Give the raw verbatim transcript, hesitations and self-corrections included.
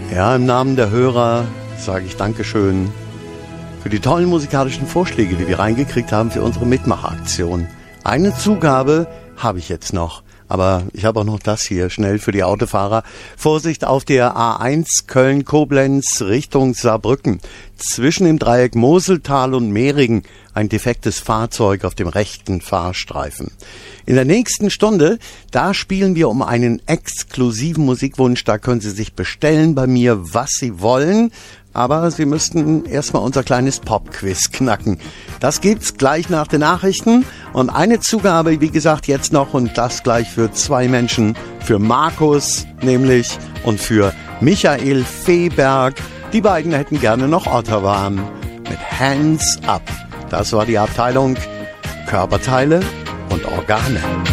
Ja, im Namen der Hörer sage ich Dankeschön für die tollen musikalischen Vorschläge, die wir reingekriegt haben für unsere Mitmachaktion. Eine Zugabe habe ich jetzt noch, aber ich habe auch noch das hier schnell für die Autofahrer. Vorsicht auf der A eins Köln-Koblenz Richtung Saarbrücken. Zwischen dem Dreieck Moseltal und Mehringen ein defektes Fahrzeug auf dem rechten Fahrstreifen. In der nächsten Stunde, da spielen wir um einen exklusiven Musikwunsch. Da können Sie sich bestellen bei mir, was Sie wollen. Aber Sie müssten erstmal unser kleines Pop-Quiz knacken. Das gibt's gleich nach den Nachrichten. Und eine Zugabe, wie gesagt, jetzt noch und das gleich für zwei Menschen. Für Markus nämlich und für Michael Feberg. Die beiden hätten gerne noch Ottawa mit Hands Up. Das war die Abteilung Körperteile und Organe.